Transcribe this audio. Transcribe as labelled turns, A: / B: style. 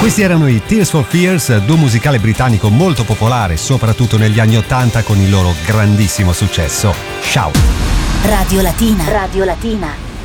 A: Questi erano i Tears for Fears, duo musicale britannico molto popolare, soprattutto negli anni '80 con il loro grandissimo successo. Shout!
B: Radio Latina. Radio Latina.